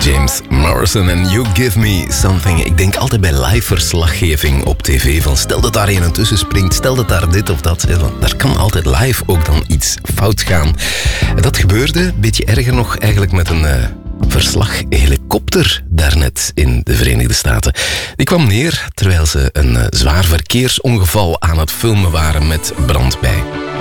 James Morrison en You Give Me Something. Ik denk altijd bij live verslaggeving op tv van stel dat daar een tussen springt, stel dat daar dit of dat is, want daar kan altijd live ook dan iets fout gaan. Dat gebeurde, een beetje erger nog eigenlijk met een verslaghelikopter daarnet in de Verenigde Staten. Die kwam neer terwijl ze een zwaar verkeersongeval aan het filmen waren met brandbij.